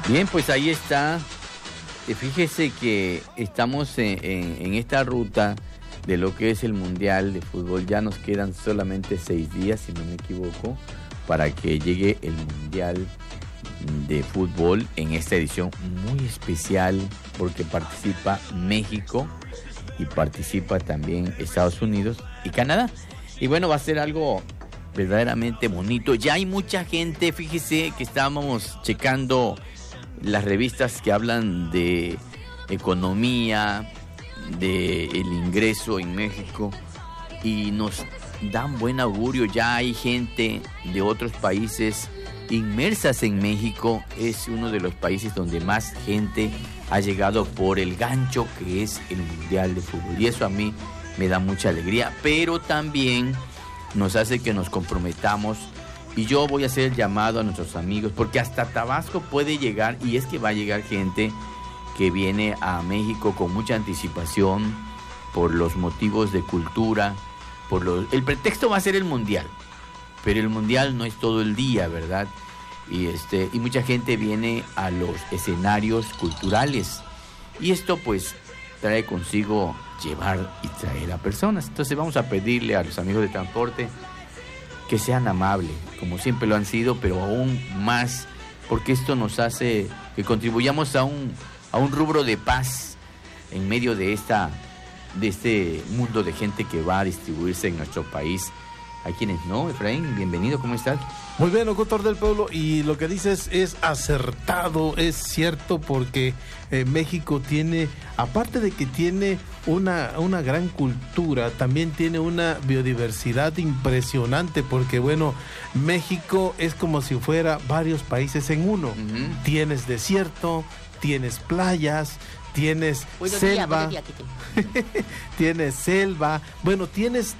Bien, pues ahí está. Fíjese que estamos en esta ruta de lo que es el Mundial de Fútbol. Ya nos quedan solamente 6 días, si no me equivoco, para que llegue el Mundial de Fútbol en esta edición muy especial, porque participa México y participa también Estados Unidos y Canadá. Y bueno, va a ser algo verdaderamente bonito. Ya hay mucha gente, fíjese que estábamos checando las revistas que hablan de economía, de el ingreso en México, y nos dan buen augurio. Ya hay gente de otros países inmersas en México. Es uno de los países donde más gente ha llegado por el gancho que es el Mundial de Fútbol, y eso a mí me da mucha alegría, pero también nos hace que nos comprometamos. Y yo voy a hacer el llamado a nuestros amigos, porque hasta Tabasco puede llegar, y es que va a llegar gente que viene a México con mucha anticipación por los motivos de cultura, el pretexto va a ser el Mundial, pero el Mundial no es todo el día, ¿verdad? Y mucha gente viene a los escenarios culturales, y esto pues trae consigo llevar y traer a personas. Entonces vamos a pedirle a los amigos de transporte que sean amables, como siempre lo han sido, pero aún más, porque esto nos hace que contribuyamos a un rubro de paz en medio de este mundo de gente que va a distribuirse en nuestro país. Hay quienes no. Efraín, bienvenido, ¿cómo estás? Muy bien, locutor del pueblo, y lo que dices es acertado, es cierto, porque México tiene, aparte de que tiene una gran cultura, también tiene una biodiversidad impresionante, porque bueno, México es como si fuera varios países en uno. Uh-huh. Tienes desierto, tienes playas, tienes selva, tienes selva, bueno, tienes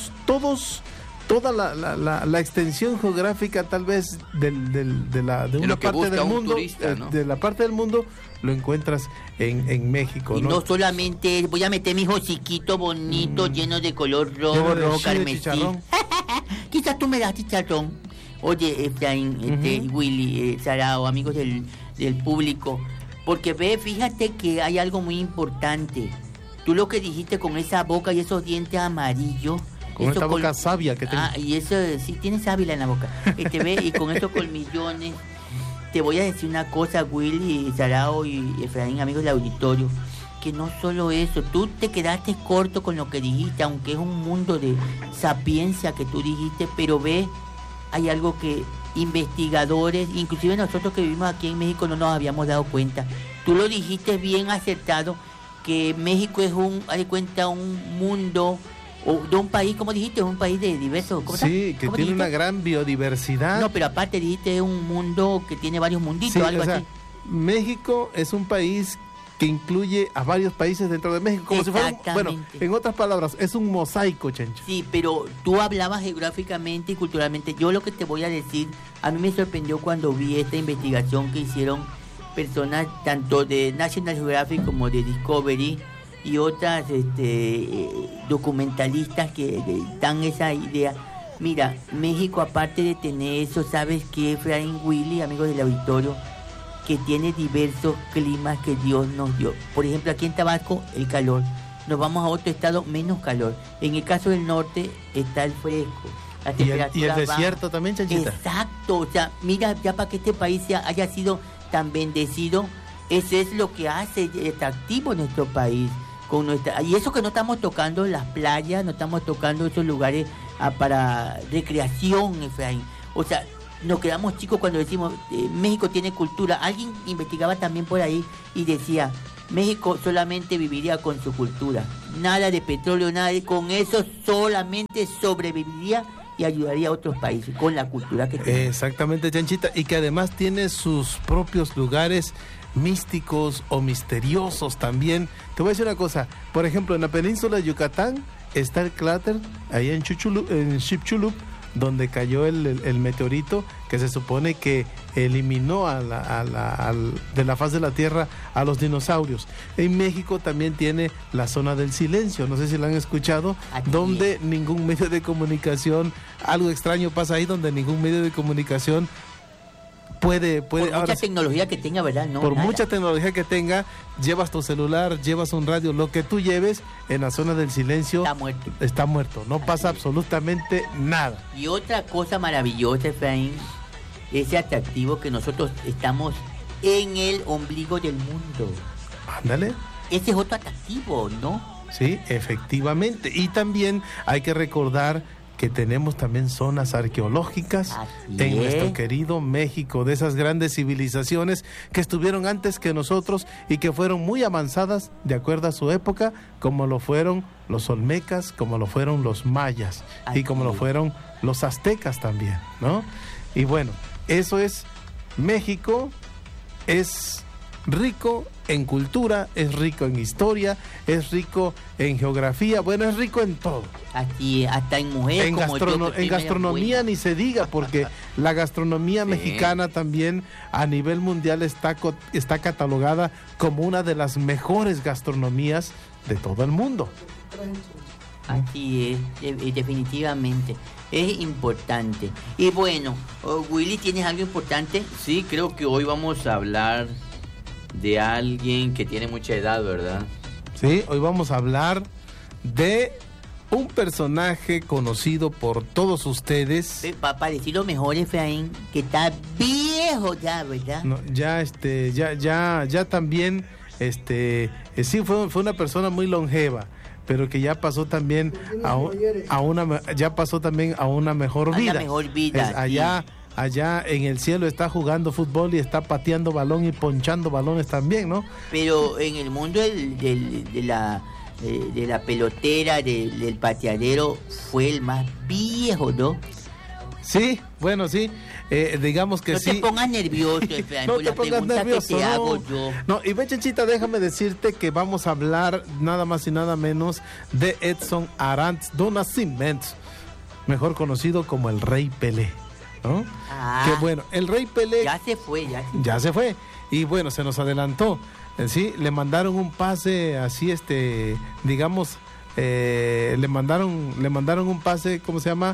toda la extensión geográfica tal vez de una parte del mundo, turista, ¿no? De la parte del mundo lo encuentras en México, y no solamente voy a meter mi hociquito bonito lleno de color rojo, carmesí. Quizás tú me das chicharrón. Oye, Efraín, Willy, Sarao, amigos del público, porque fíjate que hay algo muy importante. Tú lo que dijiste con esa boca y esos dientes amarillos, con esta boca sabia que tengo. Y eso, sí, tienes sábila en la boca. Y con estos colmillones, te voy a decir una cosa, Willy, Sarao y Efraín, amigos del auditorio, que no solo eso, tú te quedaste corto con lo que dijiste, aunque es un mundo de sapiencia que tú dijiste, pero hay algo que investigadores, inclusive nosotros que vivimos aquí en México, no nos habíamos dado cuenta. Tú lo dijiste bien acertado, que México es un mundo, o de un país, como dijiste, es un país de diversos. Sí, que tiene una gran biodiversidad. No, pero aparte dijiste es un mundo que tiene varios munditos, algo así. México es un país que incluye a varios países dentro de México, como si fuera en otras palabras, es un mosaico, Chencho. Sí, pero tú hablabas geográficamente y culturalmente. Yo lo que te voy a decir, a mí me sorprendió cuando vi esta investigación que hicieron personas tanto de National Geographic como de Discovery y otras documentalistas que dan esa idea. Mira, México, aparte de tener eso, ¿sabes qué, Efraín, Willy, amigos del auditorio? Que tiene diversos climas que Dios nos dio. Por ejemplo, aquí en Tabasco, el calor. Nos vamos a otro estado, menos calor. En el caso del norte está el fresco. Y el desierto también, Chanchita. Exacto. O sea, mira, ya para que este país haya sido tan bendecido, eso es lo que hace atractivo nuestro país. Y eso que no estamos tocando las playas, no estamos tocando esos lugares para recreación, Efraín. O sea, nos quedamos chicos cuando decimos México tiene cultura. Alguien investigaba también por ahí y decía, México solamente viviría con su cultura. Nada de petróleo, con eso solamente sobreviviría y ayudaría a otros países con la cultura que tiene. Exactamente, Chanchita, y que además tiene sus propios lugares místicos o misteriosos también. Te voy a decir una cosa, por ejemplo, en la península de Yucatán está el cráter, ahí en Chicxulub, donde cayó el meteorito que se supone que eliminó de la faz de la Tierra a los dinosaurios. En México también tiene la zona del silencio, no sé si la han escuchado, donde ningún medio de comunicación, algo extraño pasa ahí, donde ningún medio de comunicación puede Por ahora mucha sí, tecnología que tenga, ¿verdad? No, por nada. mucha tecnología que tenga, llevas tu celular, llevas un radio, lo que tú lleves en la zona del silencio Está muerto. no pasa Así es. absolutamente nada. Y otra cosa maravillosa, Efraín, ese atractivo que nosotros estamos en el ombligo del mundo. Ándale. Ese es otro atractivo, ¿no? Sí, efectivamente. Y también hay que recordar que tenemos también zonas arqueológicas Así en nuestro es. querido México, de esas grandes civilizaciones que estuvieron antes que nosotros y que fueron muy avanzadas de acuerdo a su época, como lo fueron los olmecas, como lo fueron los mayas y Así como lo es. fueron los aztecas también, ¿no? Y bueno, eso es México, es rico en cultura, es rico en historia, es rico en geografía, bueno, es rico en todo. Así, hasta en mujeres En, como yo, que soy en gastronomía media ni se diga, porque la gastronomía Sí. mexicana también a nivel mundial está catalogada como una de las mejores gastronomías de todo el mundo. buena. Así es, definitivamente. Es importante. Y bueno, Willy, ¿tienes algo importante? Sí, creo que hoy vamos a hablar de alguien que tiene mucha edad, ¿verdad? Sí, hoy vamos a hablar de un personaje conocido por todos ustedes. Para decirlo mejor, Efraín, que está viejo ya, ¿verdad? No, ya también sí fue una persona muy longeva, pero que ya pasó también a una mejor A vida. la mejor vida, Es allá en el cielo está jugando fútbol y está pateando balón y ponchando balones también, ¿no? Pero en el mundo de la pelotera, del pateadero, fue el más viejo, ¿no? Sí, bueno, sí. Digamos que No sí. te pongas nervioso, Efraín, No por te la pongas pregunta nervioso, que te no. hago yo. No, y ve, Chenchita, déjame decirte que vamos a hablar nada más y nada menos de Edson Arantes do Nascimento, mejor conocido como el Rey Pelé, ¿no? Ah, Que bueno, el Rey Pelé ya se fue, ya se fue y bueno, se nos adelantó. Sí, le mandaron un pase así, digamos, le mandaron un pase, ¿cómo se llama?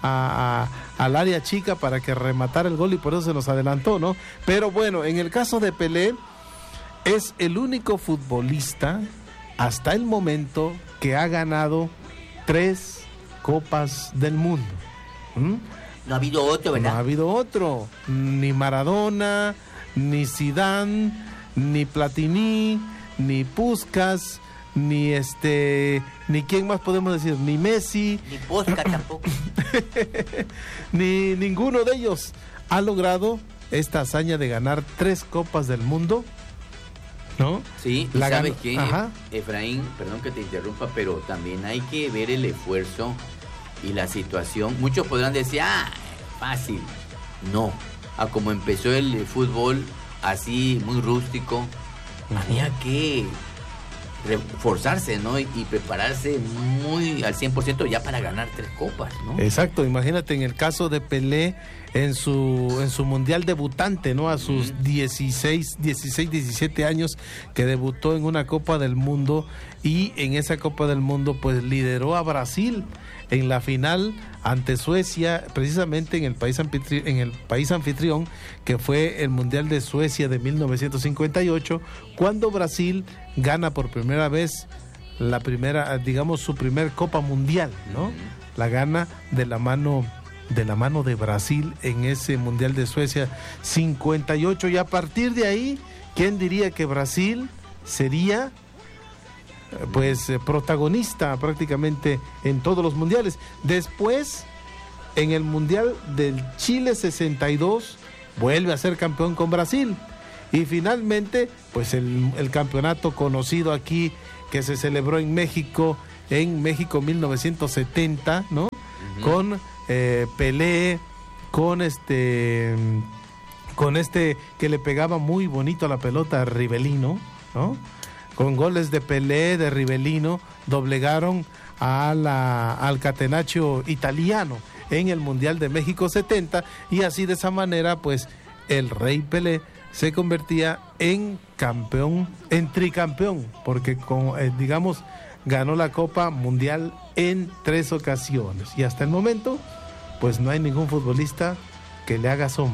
Al área chica para que rematara el gol y por eso se nos adelantó, ¿no? Pero bueno, en el caso de Pelé, es el único futbolista hasta el momento que ha ganado 3 Copas del Mundo. ¿Mm? No ha habido otro, No ha ¿verdad? habido otro, ni Maradona, ni Zidane, ni Platini, ni Puskás, ni quién más podemos decir, ni Messi, Ni Posca tampoco. ni ninguno de ellos ha logrado esta hazaña de ganar 3 Copas del Mundo, ¿no? Sí, y La ¿sabes ganó. qué, Ajá. Efraín? Perdón que te interrumpa, pero también hay que ver el esfuerzo y la situación. Muchos podrán decir, fácil. No, a como empezó el fútbol, así, muy rústico, había que reforzarse, ¿no? Y prepararse muy al 100% ya para ganar 3 copas, ¿no? Exacto, imagínate en el caso de Pelé en su mundial debutante, ¿no? A sus 16, 17 años que debutó en una Copa del Mundo y en esa Copa del Mundo pues lideró a Brasil en la final ante Suecia, precisamente en el país anfitrión, que fue el Mundial de Suecia de 1958, cuando Brasil gana por primera vez su primer Copa Mundial, ¿no? La gana de la mano de Brasil en ese Mundial de Suecia 58, y a partir de ahí, ¿quién diría que Brasil sería protagonista prácticamente en todos los mundiales? Después, en el Mundial del Chile 62, vuelve a ser campeón con Brasil. Y finalmente, pues el campeonato conocido aquí, que se celebró en México 1970, ¿no? Con Pelé, con que le pegaba muy bonito a la pelota, Rivelino, ¿no? Con goles de Pelé, de Rivelino, doblegaron al Catenaccio italiano en el Mundial de México 70, y así de esa manera pues el Rey Pelé se convertía en campeón, en tricampeón, porque ganó la Copa Mundial en 3 ocasiones, y hasta el momento pues no hay ningún futbolista que le haga sombra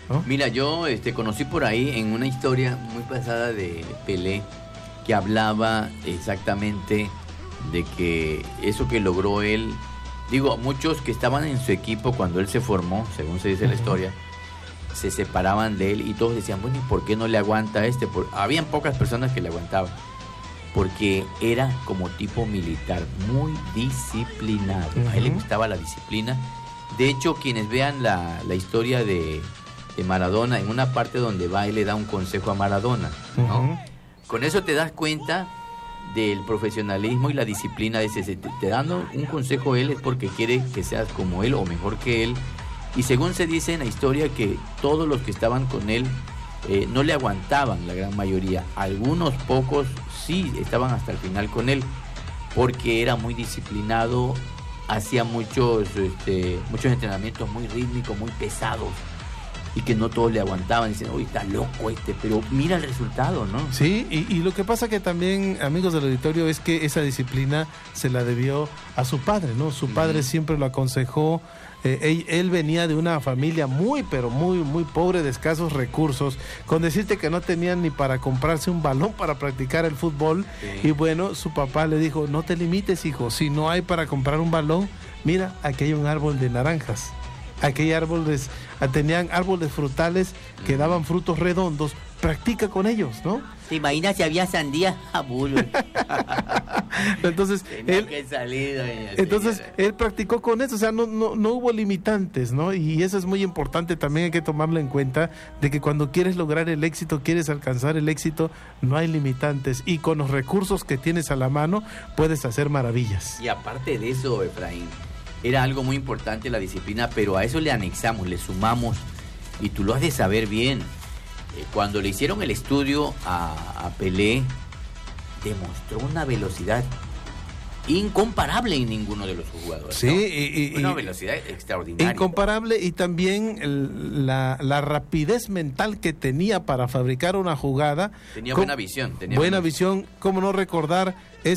¿no? Mira, yo conocí por ahí en una historia muy pasada de Pelé que hablaba exactamente de que eso que logró él, digo, muchos que estaban en su equipo cuando él se formó, según se dice la historia, se separaban de él y todos decían, bueno, ¿y por qué no le aguanta a este? Habían pocas personas que le aguantaban, porque era como tipo militar, muy disciplinado. A él le gustaba la disciplina. De hecho, quienes vean la historia de Maradona, en una parte donde va, él le da un consejo a Maradona, ¿no? Con eso te das cuenta del profesionalismo y la disciplina de ese. Te dando un consejo él es porque quiere que seas como él o mejor que él. Y según se dice en la historia que todos los que estaban con él no le aguantaban, la gran mayoría. Algunos pocos sí estaban hasta el final con él porque era muy disciplinado, hacía muchos entrenamientos muy rítmicos, muy pesados, y que no todos le aguantaban. Dicen, uy, está loco pero mira el resultado, ¿no? Sí, y lo que pasa que también, amigos del auditorio, es que esa disciplina se la debió a su padre, ¿no? Su padre siempre lo aconsejó. Él venía de una familia muy, pero muy, muy pobre, de escasos recursos, con decirte que no tenían ni para comprarse un balón para practicar el fútbol. Sí. Y bueno, su papá le dijo, no te limites, hijo, si no hay para comprar un balón, mira, aquí hay un árbol de naranjas. Aquí tenían árboles frutales que daban frutos redondos, practica con ellos, ¿no? ¿Te imaginas si había sandía? Abuelo. Entonces, él practicó con eso, o sea, no hubo limitantes, ¿no? Y eso es muy importante, también hay que tomarlo en cuenta, de que cuando quieres lograr el éxito, quieres alcanzar el éxito, no hay limitantes, y con los recursos que tienes a la mano, puedes hacer maravillas. Y aparte de eso, Efraín, era algo muy importante la disciplina, pero a eso le anexamos, le sumamos, y tú lo has de saber bien. Cuando le hicieron el estudio a Pelé, demostró una velocidad incomparable en ninguno de los jugadores. Sí, ¿no? Una velocidad extraordinaria. Incomparable, y también la rapidez mental que tenía para fabricar una jugada. Tenía buena visión. Buena visión. ¿Cómo no recordar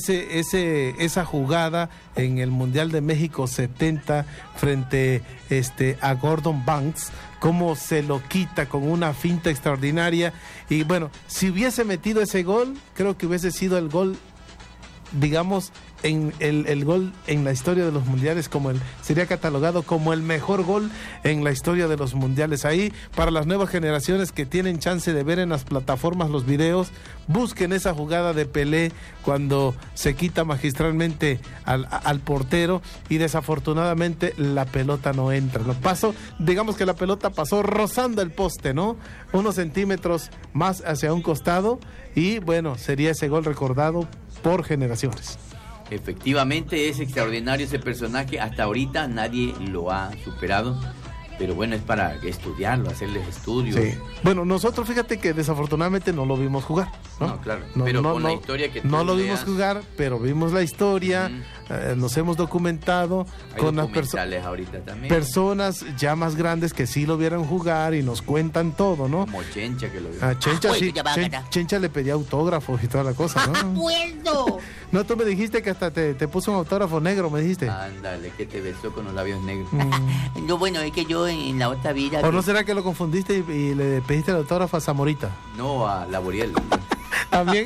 esa jugada en el Mundial de México 70 frente a Gordon Banks? Cómo se lo quita con una finta extraordinaria. Y bueno, si hubiese metido ese gol, creo que hubiese sido el gol, digamos, el gol en la historia de los mundiales, sería catalogado como el mejor gol en la historia de los mundiales. Ahí, para las nuevas generaciones que tienen chance de ver en las plataformas los videos, busquen esa jugada de Pelé cuando se quita magistralmente al portero, y desafortunadamente la pelota no entra. Digamos que la pelota pasó rozando el poste, ¿no? Unos centímetros más hacia un costado, y bueno, sería ese gol recordado por generaciones. Efectivamente, es extraordinario ese personaje. Hasta ahorita nadie lo ha superado. Pero bueno, es para estudiarlo, hacerles estudios. Sí. Bueno, nosotros, fíjate que desafortunadamente no lo vimos jugar, ¿no? No, claro. Pero con la historia que tú no lo vimos jugar, pero vimos la historia, nos hemos documentado. Hay con documentales ahorita también. Personas ya más grandes que sí lo vieron jugar y nos cuentan todo, ¿no? Como Chencha, que lo vio. Chencha, sí. Chencha le pedía autógrafos y toda la cosa, ¿no? ¡Acuerdo! No, tú me dijiste que hasta te puso un autógrafo negro, me dijiste. Ándale, que te besó con los labios negros. No, bueno, es que yo en la otra vida... ¿O no será que lo confundiste y le pediste el autógrafo a Zamorita? No, a Laboriel. ¿También?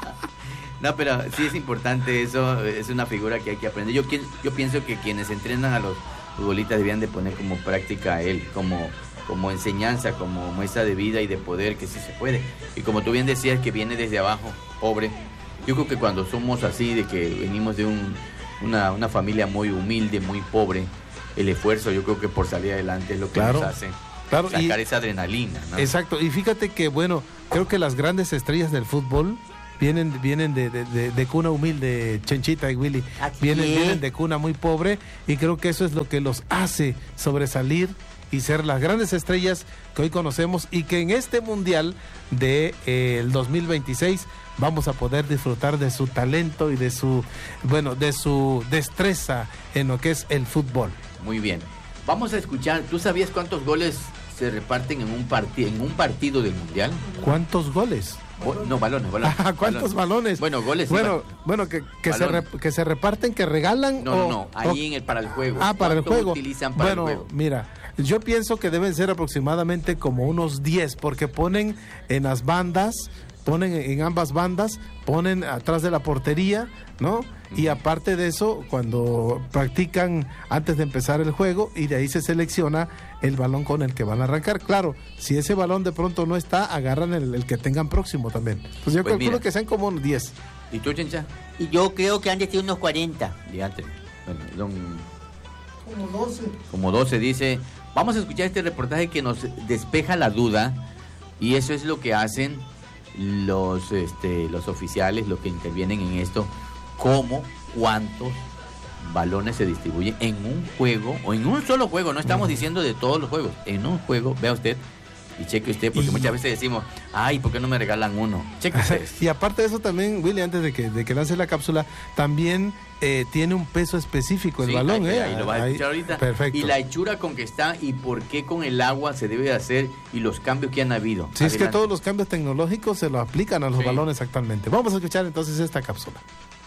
No, pero sí es importante eso, es una figura que hay que aprender. Yo pienso que quienes entrenan a los futbolistas debían de poner como práctica a él, como enseñanza, como muestra de vida y de poder, que sí se puede. Y como tú bien decías, que viene desde abajo, pobre. Yo creo que cuando somos así, de que venimos de una familia muy humilde, muy pobre, el esfuerzo, yo creo que por salir adelante es lo que nos hace sacar esa adrenalina, ¿no? Exacto, y fíjate que, bueno, creo que las grandes estrellas del fútbol vienen de cuna humilde. Chenchita y Willy vienen de cuna muy pobre, y creo que eso es lo que los hace sobresalir y ser las grandes estrellas que hoy conocemos, y que en este mundial el 2026 vamos a poder disfrutar de su talento y de su destreza en lo que es el fútbol. Muy bien. Vamos a escuchar. ¿Tú sabías cuántos goles se reparten en un partido del mundial? ¿Cuántos goles? No, balones. ¿Cuántos balones? Bueno, goles. Bueno, que se reparten, que regalan. No. Ahí para el juego. Para el juego. Utilizan para el juego? Mira, Yo pienso que deben ser aproximadamente como unos 10, porque ponen en las bandas, ponen en ambas bandas, ponen atrás de la portería, ¿no? Y aparte de eso, cuando practican antes de empezar el juego, y de ahí se selecciona el balón con el que van a arrancar. Claro, si ese balón de pronto no está, agarran el que tengan próximo también. Pues yo calculo mira, que sean como unos 10. ¿Y tú, Chencha? Y yo creo que han de ser unos 40. Dígate. Bueno, como 12 dice. Vamos a escuchar este reportaje que nos despeja la duda, y eso es lo que hacen los oficiales, los que intervienen en esto. ¿Cómo, cuántos balones se distribuyen en un juego o en un solo juego? No estamos diciendo de todos los juegos, en un juego. Vea usted y cheque usted, porque muchas veces decimos, ay, ¿por qué no me regalan uno? Cheque usted. Y aparte de eso también, Willy, antes de que lance la cápsula, también tiene un peso específico el balón. Ahí lo va a escuchar ahorita. Perfecto. Y la hechura con que está y por qué con el agua se debe de hacer y los cambios que han habido. Sí, es que todos los cambios tecnológicos se lo aplican a los balones actualmente. Vamos a escuchar entonces esta cápsula.